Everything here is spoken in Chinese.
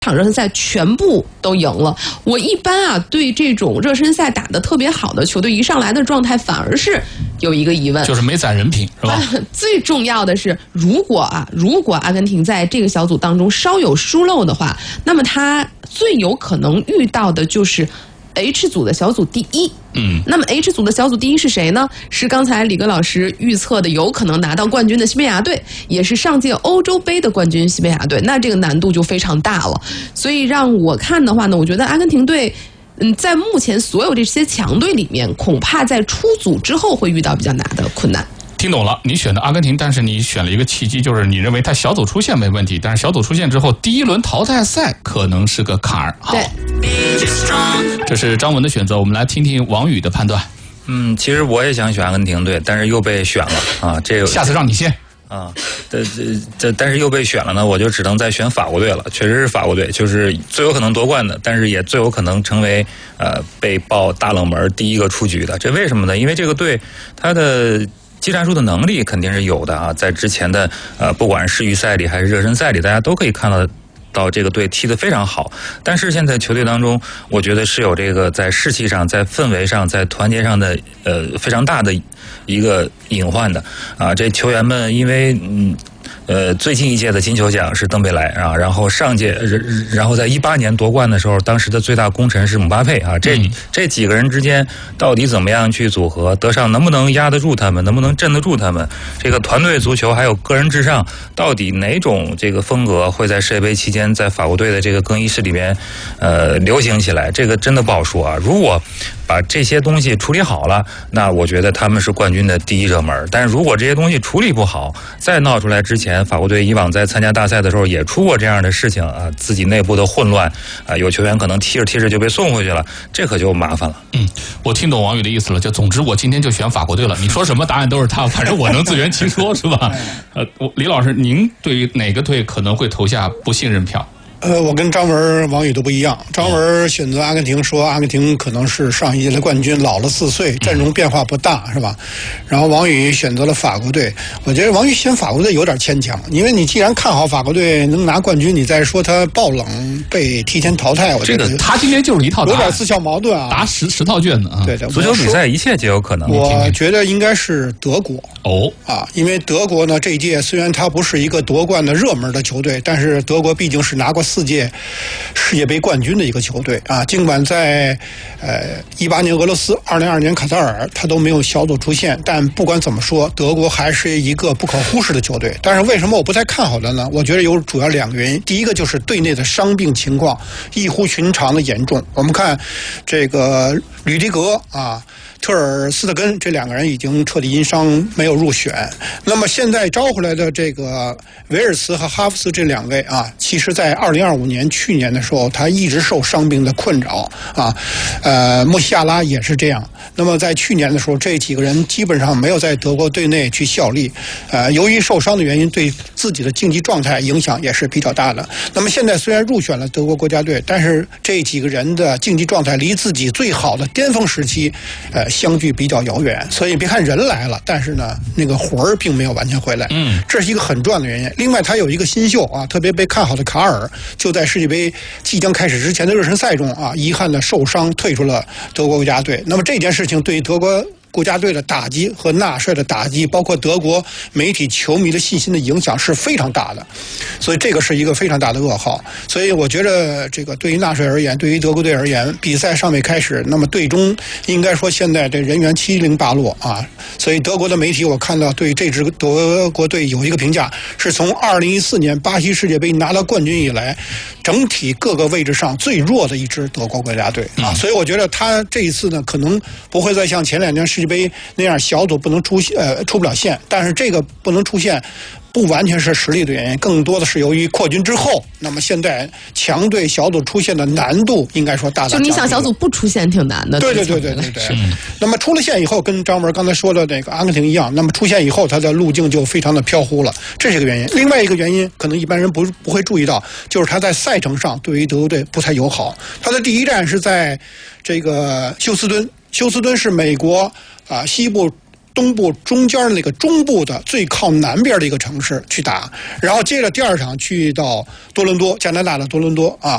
场热身赛全部都赢了。我一般啊对这种热身赛打得特别好的球队，一上来的状态反而是有一个疑问， 就是没攒人品，是吧？ 最重要的是，如果阿根廷在这个小组当中稍有疏漏的话，那么他最有可能遇到的就是H 组的小组第一。那么 H 组的小组第一是谁呢？是刚才李哥老师预测的有可能拿到冠军的西班牙队，也是上届欧洲杯的冠军西班牙队。那这个难度就非常大了。所以让我看的话呢，我觉得阿根廷队在目前所有这些强队里面，恐怕在出组之后会遇到比较大的困难。 听懂了，你选的阿根廷，但是你选了一个契机，就是你认为他小组出线没问题，但是小组出线之后，第一轮淘汰赛可能是个坎儿。好，这是张文的选择，我们来听听王宇的判断。 其实我也想选阿根廷队，但是又被选了啊。这个下次让你先。 但是又被选了呢，我就只能再选法国队了。确实是法国队，就是最有可能夺冠的，但是也最有可能成为被爆大冷门第一个出局的。这为什么呢？因为这个队它的技战术的能力肯定是有的啊，在之前的不管世预赛里还是热身赛里，大家都可以看到这个队踢得非常好。但是现在球队当中，我觉得是有这个在士气上、在氛围上、在团结上的非常大的一个隐患的啊。这球员们因为最近一届的金球奖是登贝莱啊，然后上届，然后在18年夺冠的时候，当时的最大功臣是姆巴佩啊。这几个人之间到底怎么样去组合，德尚能不能压得住他们，能不能镇得住他们？这个团队足球还有个人至上，到底哪种这个风格会在世界杯期间在法国队的这个更衣室里面流行起来？这个真的不好说啊。如果把这些东西处理好了，那我觉得他们是冠军的第一热门。但是如果这些东西处理不好，再闹出来之前，法国队以往在参加大赛的时候也出过这样的事情啊，自己内部的混乱啊，有球员可能踢着踢着就被送回去了，这可就麻烦了。 我听懂王宇的意思了，就总之我今天就选法国队了，你说什么答案都是他，反正我能自圆其说，是吧？李老师，您对于哪个队可能会投下不信任票？ 我跟张文、王宇都不一样。张文选择阿根廷，说阿根廷可能是上一届的冠军，老了4岁，阵容变化不大，是吧？然后王宇选择了法国队。我觉得王宇选法国队有点牵强，因为你既然看好法国队能拿冠军，你再说他爆冷被提前淘汰，我觉得这个他今天就是一套答案， 有点自相矛盾啊， 答十套卷子啊。 对， 足球比赛一切皆有可能。 我觉得应该是德国因为德国呢这一届虽然他不是一个夺冠的热门的球队，但是德国毕竟是拿过4届世界杯冠军的一个球队啊。尽管在18年俄罗斯、2022年卡塔尔他都没有小组出线，但不管怎么说，德国还是一个不可忽视的球队。但是为什么我不太看好的呢？我觉得有主要2个原因。第一个就是队内的伤病情况异乎寻常的严重。我们看这个吕迪格啊、特尔斯特根这2个人已经彻底因伤没有入选。那么现在招回来的这个维尔茨和哈弗斯这2位啊，其实在2025年去年的时候，他一直受伤病的困扰啊。莫西亚拉也是这样。那么在去年的时候，这几个人基本上没有在德国队内去效力。由于受伤的原因，对自己的竞技状态影响也是比较大的。那么现在虽然入选了德国国家队，但是这几个人的竞技状态离自己最好的巅峰时期相距比较遥远。所以别看人来了，但是呢那个魂儿并没有完全回来。这是一个很重要的原因。另外他有一个新秀啊，特别被看好的卡尔，就在世界杯即将开始之前的热身赛中啊，遗憾的受伤退出了德国国家队。那么这件事情对于德国国家队的打击和纳帅的打击，包括德国媒体球迷的信心的影响是非常大的，所以这个是一个非常大的噩耗。所以我觉得这个对于纳帅而言，对于德国队而言，比赛尚未开始，那么队中应该说现在这人员七零八落啊。所以德国的媒体我看到对这支德国队有一个评价，是从2014年巴西世界杯拿到冠军以来，整体各个位置上最弱的一支德国国家队啊。所以我觉得他这一次呢，可能不会再像前2年世界杯那样小组不能出不了线，但是这个不能出线不完全是实力的原因，更多的是由于扩军之后，那么现在强队小组出现的难度应该说大大降低了。 就你想小组不出线挺难的。 对。那么出了线以后，跟张文刚才说的那个阿根廷一样，那么出线以后他的路径就非常的飘忽了，这是一个原因。另外一个原因可能一般人不会注意到，就是他在赛程上对于德国队不太友好。他的第一站是在这个休斯敦是美国西部东部中间那个中部的最靠南边的一个城市去打，然后接着第2场去到多伦多，加拿大的多伦多啊，